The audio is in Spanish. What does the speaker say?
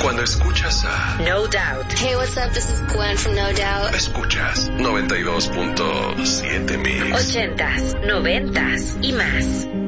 Cuando escuchas a No Doubt. Hey, what's up? This is Gwen from No Doubt. Escuchas 92.7 Mix. 80s, 90s y más.